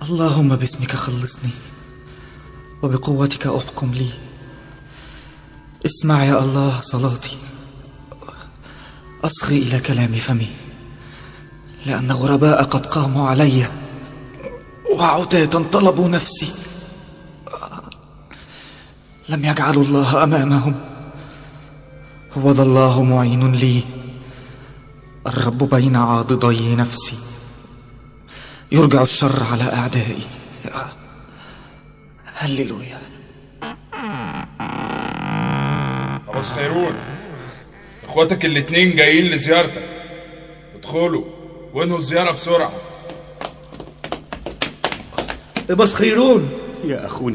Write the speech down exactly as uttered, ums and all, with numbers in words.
اللهم باسمك خلصني وبقوتك احكم لي. اسمع يا الله صلاتي، اصغي الى كلام فمي، لان غرباء قد قاموا علي وعتاة طلبوا نفسي، لم يجعلوا الله امامهم. هو ذا الله معين لي، الرب بين عاضدي نفسي، يرجع الشر على اعدائي. هللويا. أباس خيرون، اخواتك الاتنين جايين لزيارتك، ادخلوا وانهوا الزيارة بسرعة. أباس خيرون يا أخونا